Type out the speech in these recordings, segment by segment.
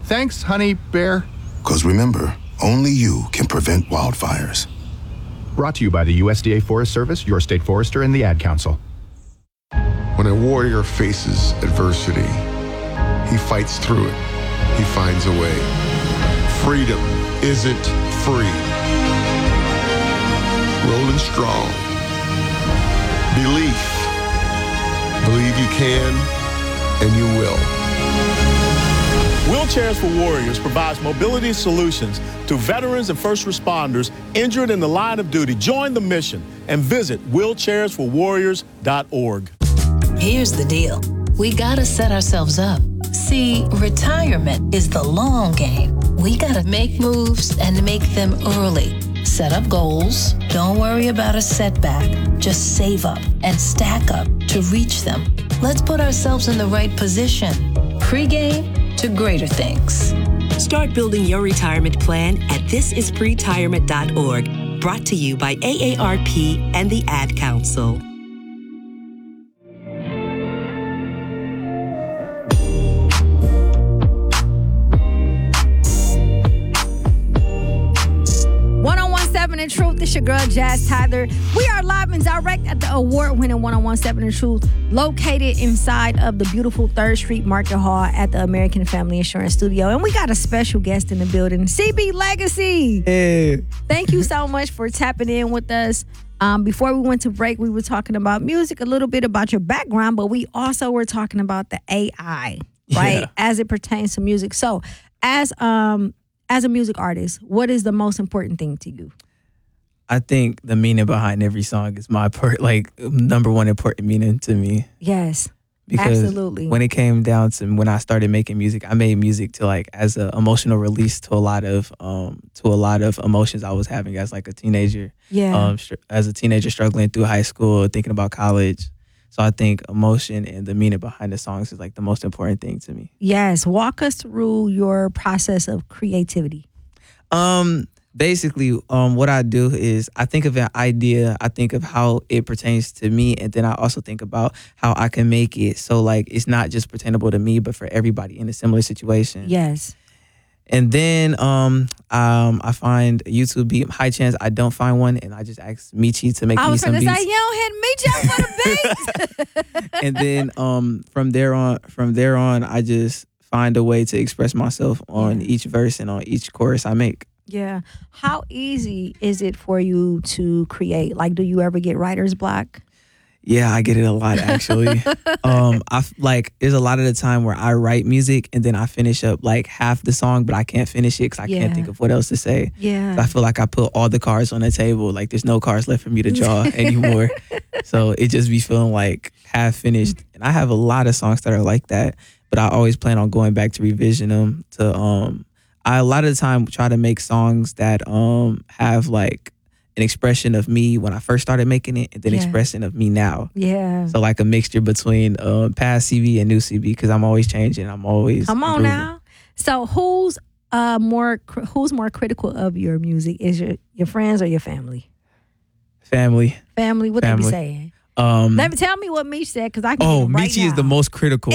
Thanks, honey bear. Because remember, only you can prevent wildfires. Brought to you by the USDA Forest Service, your state forester, and the Ad Council. When a warrior faces adversity, he fights through it. He finds a way. Freedom isn't free. Rolling strong. Belief. Believe you can, and you will. Wheelchairs for Warriors provides mobility solutions to veterans and first responders injured in the line of duty. Join the mission and visit wheelchairsforwarriors.org. Here's the deal. We gotta set ourselves up. See, retirement is the long game. We gotta make moves and make them early. Set up goals. Don't worry about a setback. Just save up and stack up to reach them. Let's put ourselves in the right position. Pre-game to greater things. Start building your retirement plan at thisispretirement.org. Brought to you by AARP and the Ad Council. In Truth, it's your girl Jazz Tyler. We are live and direct at the award-winning 1017 in Truth, located inside of the beautiful 3rd Street Market Hall at the American Family Insurance Studio. And we got a special guest in the building, CB Legacy. Hey. Thank you so much for tapping in with us. Before we went to break, we were talking about music, a little bit about your background, but we also were talking about the AI, right, as it pertains to music. So, as a music artist, what is the most important thing to you? I think the meaning behind every song is my number one important meaning to me. Yes, because absolutely. When it came down to when I started making music, I made music to as an emotional release to a lot of emotions I was having as a teenager. Yeah. As a teenager struggling through high school, thinking about college. So I think emotion and the meaning behind the songs is the most important thing to me. Yes. Walk us through your process of creativity. Basically, what I do is I think of an idea, I think of how it pertains to me, and then I also think about how I can make it so it's not just pertainable to me, but for everybody in a similar situation. Yes. And then I find a YouTube beat. High chance I don't find one, and I just ask Michi to make me some beats. I was going to say, you don't hit Michi up for the beats. And then from there on, I just find a way to express myself on each verse and on each chorus I make. Yeah. How easy is it for you to create? Do you ever get writer's block? Yeah, I get it a lot actually. There's a lot of the time where I write music and then I finish up half the song, but I can't finish it because I can't think of what else to say. Yeah. So I feel like I put all the cards on the table. There's no cards left for me to draw anymore. So it just be feeling half finished. And I have a lot of songs that are like that, but I always plan on going back to revision them I a lot of the time try to make songs that have an expression of me when I first started making it, and then expression of me now. Yeah. So a mixture between past CV and new CV, because I'm always changing. I'm always Come on improving. now. So who's more critical of your music? Is your friends or your family? Family. Family. What they be saying? Let me tell me what Michi said, because I can. Oh, get right Michi now. is the most critical.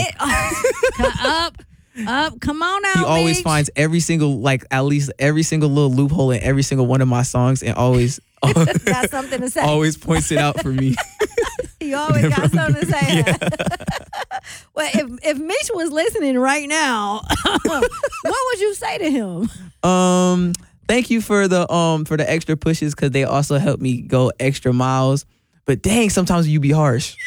Up, come on now. He always Mitch. finds every single, at least every single little loophole in every single one of my songs, and always got something to say. Always points it out for me. He always got something to say. Yeah. Well, if Mitch was listening right now, what would you say to him? Thank you for the extra pushes, because they also help me go extra miles. But dang, sometimes you be harsh.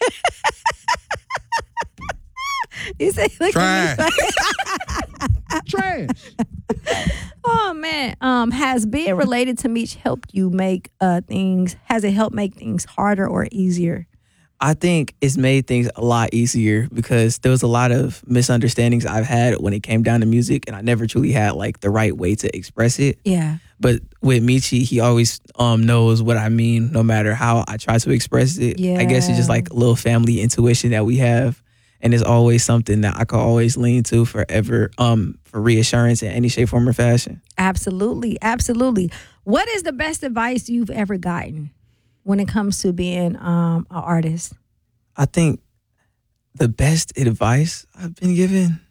You say trash. Trash. Oh man, has being related to Mitch helped you make things? Has it helped make things harder or easier? I think it's made things a lot easier, because there was a lot of misunderstandings I've had when it came down to music, and I never truly had the right way to express it. Yeah. But with Michi, he always knows what I mean, no matter how I try to express it. Yeah. I guess it's just a little family intuition that we have. And it's always something that I could always lean to for reassurance in any shape, form, or fashion. Absolutely. Absolutely. What is the best advice you've ever gotten when it comes to being an artist? I think the best advice I've been given,